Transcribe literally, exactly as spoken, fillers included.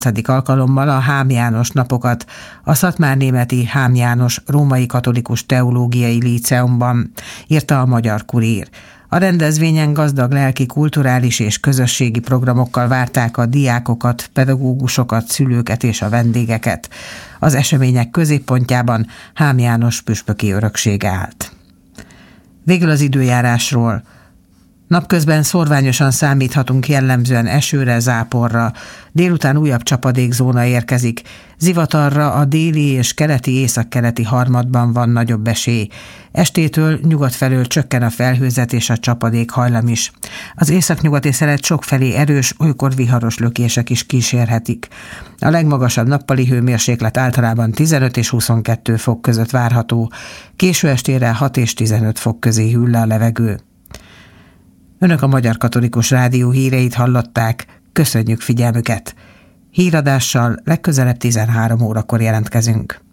alkalommal a Hám János napokat a szatmárnémeti Hám János Római Katolikus Teológiai Líceumban, írta a Magyar Kurír. A rendezvényen gazdag lelki, kulturális és közösségi programokkal várták a diákokat, pedagógusokat, szülőket és a vendégeket. Az események középpontjában Hám János püspöki öröksége állt. Végül az időjárásról. Napközben szorványosan számíthatunk jellemzően esőre, záporra, délután újabb csapadékzóna érkezik, zivatarra a déli és keleti északkeleti harmadban van nagyobb esély. Estétől nyugat felől csökken a felhőzet és a csapadék hajlam is. Az északnyugati szelet sokfelé erős, olykor viharos lökések is kísérhetik. A legmagasabb nappali hőmérséklet általában tizenöt és huszonkettő fok között várható, késő estére hat és tizenöt fok közé hűl le a levegő. Önök a Magyar Katolikus Rádió híreit hallották, köszönjük figyelmüket! Híradással legközelebb tizenhárom órakor jelentkezünk.